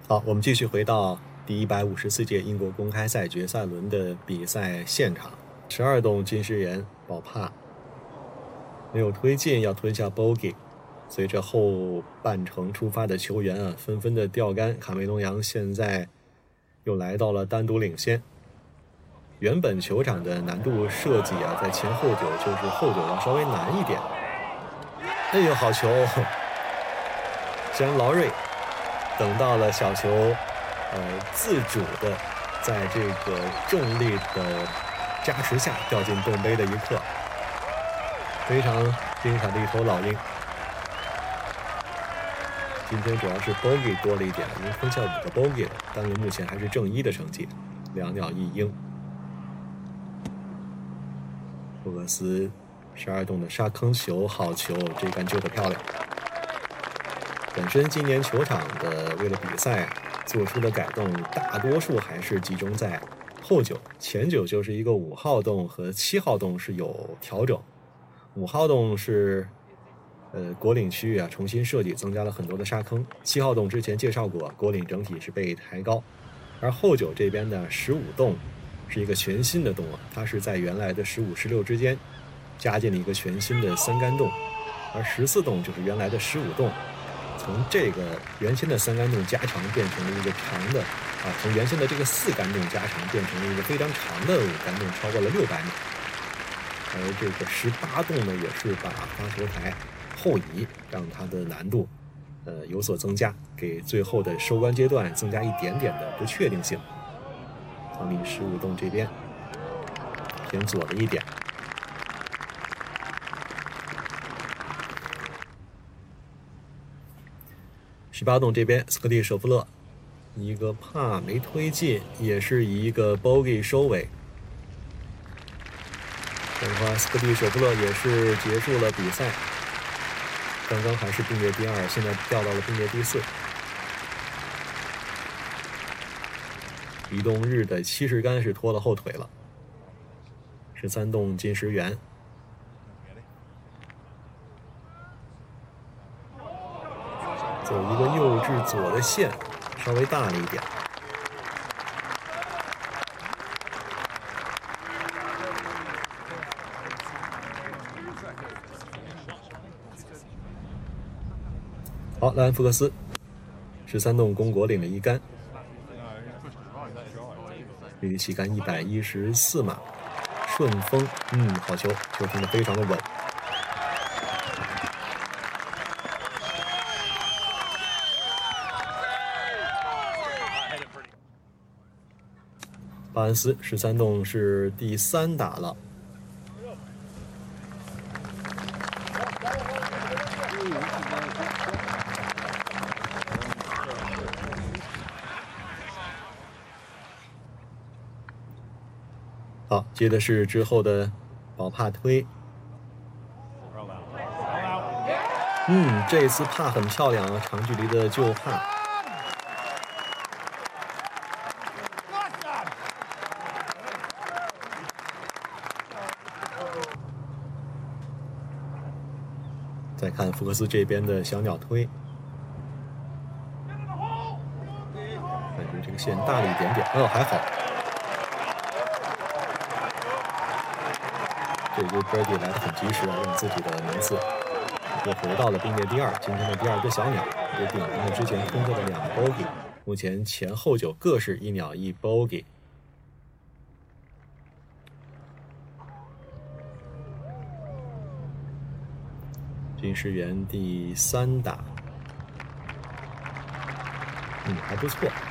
好，我们继续回到第154届英国公开赛决赛轮的比赛现场。12洞金石岩保帕没有推进，要吞下 bogey。随着后半程出发的球员啊，纷纷的钓竿，卡梅隆杨现在又来到了单独领先。原本球场的难度设计啊，在前后九就是后九要稍微难一点。哎呦，好球！将劳瑞等到了小球，自主的在这个重力的加持下掉进洞杯的一刻，非常精彩的一头老鹰。今天主要是 bogey 多了一点，已经吞下5个 bogey 了，单轮目前还是正1的成绩，2鸟1鹰。福克斯12洞的沙坑球，好球，这杆救得漂亮。本身今年球场的为了比赛做出的改动，大多数还是集中在后九，前九就是一个5号洞和7号洞是有调整。5号洞是果岭区域啊重新设计，增加了很多的沙坑。7号洞之前介绍过，果岭整体是被抬高，而后九这边的15洞是一个全新的洞啊，它是在原来的15、16之间加进了一个全新的3杆洞，而14洞就是原来的15洞，从这个原先的3杆洞加长变成了一个长的从原先的这个4杆洞加长变成了一个非常长的5杆洞，超过了600米。而这个18洞呢，也是把发球台后移，让它的难度有所增加，给最后的收官阶段增加一点点的不确定性。汤米15洞这边偏左了一点。18洞这边斯科蒂舍夫勒一个帕没推进，也是以一个 bogey 收尾。这样的话，斯科蒂舍夫勒也是结束了比赛。刚刚还是并列第2，现在掉到了并列第4。移动日的70杆是拖了后腿了。13洞金石园。走一个右至左的线，稍微大了一点。好，莱恩福克斯13洞攻果岭的1杆，距离起杆114码，顺风，好球，球停得非常的稳。巴恩斯13洞是第3打了。好，接的是之后的保帕推。这次帕很漂亮啊，长距离的救帕。再看福克斯这边的小鸟推，感觉这个线大了一点点，还好。这个 birdie 来得很及时啊，让自己的名次又回到了并列第2。今天的第2个小鸟也顶上了之前通过的2个 bogey， 目前前后九各是1鸟1 bogey。金石园第3打，还不错。